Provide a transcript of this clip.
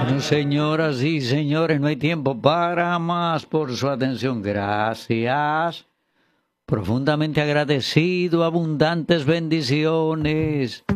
Bueno, señoras y señores, no hay tiempo para más por su atención. Gracias. Profundamente agradecido, abundantes bendiciones.